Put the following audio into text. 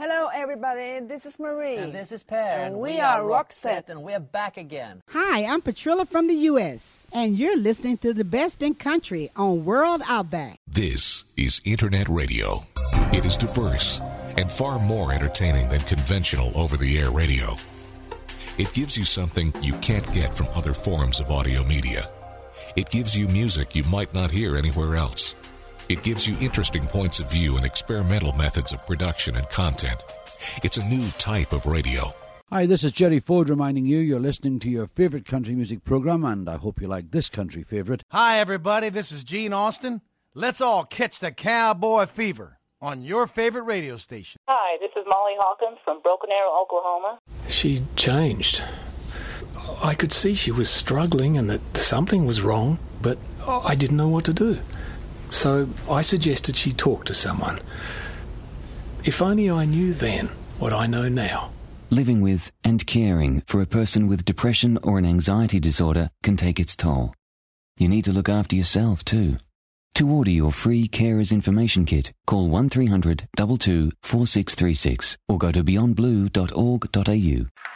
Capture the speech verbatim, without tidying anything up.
Hello, everybody. This is Marie. And this is Per. And, and we, we are Roxette. And we're back again. Hi, I'm Patrilla from the U S And you're listening to the best in country on World Outback. This is Internet Radio. It is diverse and far more entertaining than conventional over-the-air radio. It gives you something you can't get from other forms of audio media. It gives you music you might not hear anywhere else. It gives you interesting points of view and experimental methods of production and content. It's a new type of radio. Hi, this is Jerry Ford reminding you you're listening to your favorite country music program, and I hope you like this country favorite. Hi, everybody. This is Gene Austin. Let's all catch the cowboy fever on your favorite radio station. Hi, this is Molly Hawkins from Broken Arrow, Oklahoma. She changed. I could see she was struggling and that something was wrong, but I didn't know what to do. So I suggested she talk to someone. If only I knew then what I know now. Living with and caring for a person with depression or an anxiety disorder can take its toll. You need to look after yourself too. To order your free Carers Information Kit, call one three hundred, two two, four six three six or go to beyond blue dot org dot a u.